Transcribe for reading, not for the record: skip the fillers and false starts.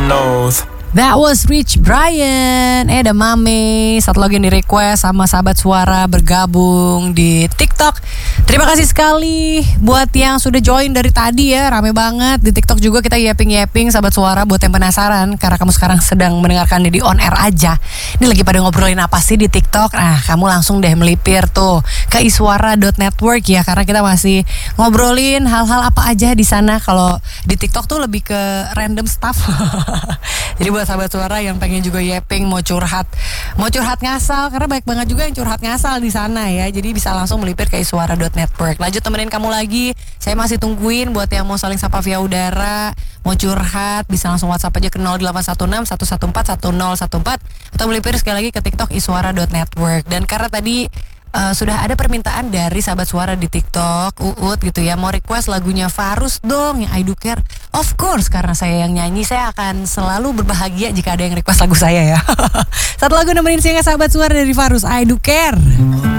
knows. That was Rich Brian. The Mame. Satu lagi yang di request sama sahabat suara bergabung di TikTok. Terima kasih sekali buat yang sudah join dari tadi ya. Rame banget di TikTok juga kita yapping sahabat suara. Buat yang penasaran karena kamu sekarang sedang mendengarkan di on air aja. Ini lagi pada ngobrolin apa sih di TikTok? Nah, kamu langsung deh melipir tuh ke iswara.network ya, karena kita masih ngobrolin hal-hal apa aja di sana. Kalau di TikTok tuh lebih ke random stuff. Jadi buat sahabat suara yang pengen juga yapping, mau curhat ngasal, karena banyak banget juga yang curhat ngasal di sana ya. Jadi bisa langsung melipir ke iswara.network. Lanjut temenin kamu lagi. Saya masih tungguin buat yang mau saling sapa via udara, mau curhat, bisa langsung WhatsApp aja ke 0816 114 1014 atau melipir sekali lagi ke TikTok iswara.network. Dan karena tadi sudah ada permintaan dari sahabat suara di TikTok, Uut gitu ya, mau request lagunya Farus dong yang I Do Care. Of course, karena saya yang nyanyi, saya akan selalu berbahagia jika ada yang request lagu saya ya. Satu lagu nemenin siangnya sahabat suara dari Farus, I Do Care.